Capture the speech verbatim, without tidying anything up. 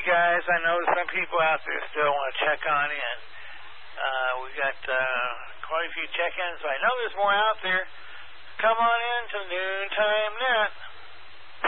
guys. I know some people out there still want to check on in. Uh, we got uh, quite a few check-ins. I know there's more out there. Come on in to Noontime Now.